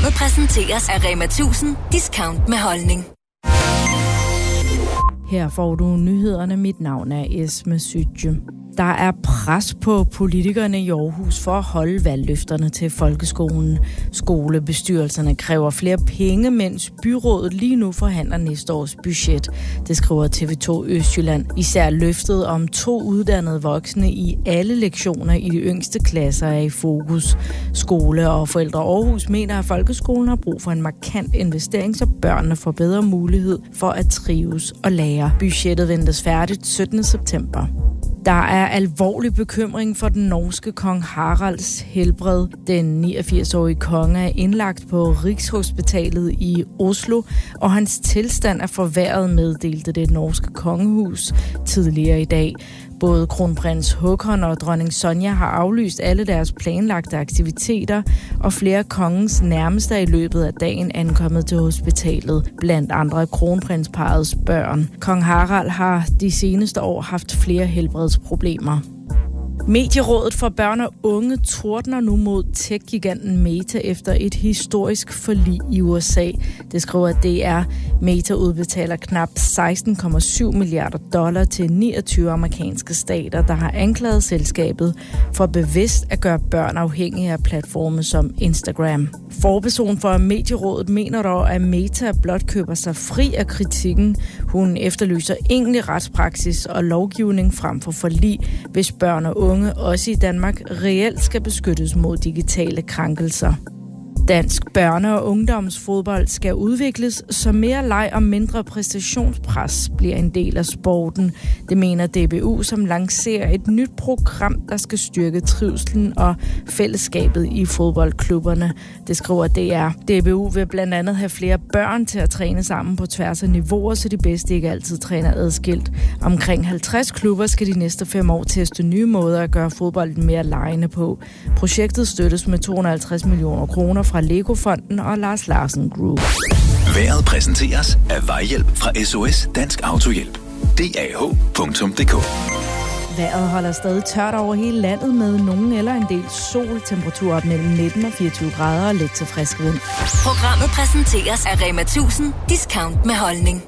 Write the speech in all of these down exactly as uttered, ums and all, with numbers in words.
Programmet præsenteres af Rema tusind. Discount med holdning. Her får du nyhederne. Mit navn er Esme Sytje. Der er pres på politikerne i Aarhus for at holde valgløfterne til folkeskolen. Skolebestyrelserne kræver flere penge, mens byrådet lige nu forhandler næste års budget. Det skriver T V to Østjylland. Især løftet om to uddannede voksne i alle lektioner i de yngste klasser er i fokus. Skole og Forældre Aarhus mener, at folkeskolen har brug for en markant investering, så børnene får bedre mulighed for at trives og lære. Budgettet ventes færdigt syttende september. Der er alvorlig bekymring for den norske kong Haralds helbred. Den niogfirs-årige konge er indlagt på Rigshospitalet i Oslo, og hans tilstand er forværret, meddelte det norske kongehus tidligere i dag. Både kronprins Håkon og dronning Sonja har aflyst alle deres planlagte aktiviteter, og flere af kongens nærmeste er i løbet af dagen ankommet til hospitalet, blandt andre kronprinsparrets børn. Kong Harald har de seneste år haft flere helbredsproblemer. Medierådet for børn og unge tordner nu mod tech-giganten Meta efter et historisk forlig i U S A. Det skriver D R. Meta udbetaler knap seksten komma syv milliarder dollar til niogtyve amerikanske stater, der har anklaget selskabet for bevidst at gøre børn afhængige af platforme som Instagram. Forperson for Medierådet mener dog, at Meta blot køber sig fri af kritikken. Hun efterlyser egentlig retspraksis og lovgivning frem for forlig, hvis børn og unge også i Danmark reelt skal beskyttes mod digitale krænkelser. Dansk børne- og ungdomsfodbold skal udvikles, så mere leg og mindre præstationspres bliver en del af sporten. Det mener D B U, som lancerer et nyt program, der skal styrke trivslen og fællesskabet i fodboldklubberne. Det skriver D R. D B U vil blandt andet have flere børn til at træne sammen på tværs af niveauer, så de bedste ikke altid træner adskilt. Omkring halvtreds klubber skal de næste fem år teste nye måder at gøre fodbolden mere legende på. Projektet støttes med to hundrede og halvtreds millioner kroner fra Lego-fonden og Lars Larsen Group. Vejret præsenteres af Vejhjælp fra S O S Dansk Autohjælp. D A H punktum d k. Vejret holder stadig tørt over hele landet med nogen eller en del sol. Temperatur op mellem nitten og fireogtyve grader og lidt til frisk vind. Programmet præsenteres af Rema tusind. Discount med holdning.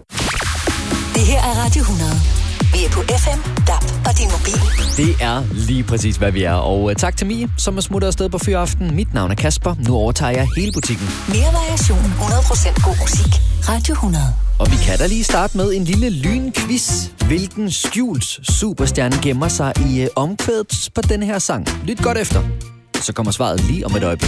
Det her er Radio hundrede. Vi er på F M, D A B og din mobil. Det er lige præcis, hvad vi er. Og tak til Mie, som er smuttet afsted på Fyraften. Mit navn er Kasper. Nu overtager jeg hele butikken. Mere variation, hundrede procent god musik. Radio hundrede. Og vi kan da lige starte med en lille lynquiz. Hvilken skjult superstjerne gemmer sig i øh, omkvædet på den her sang? Lyt godt efter. Så kommer svaret lige om et øjeblik.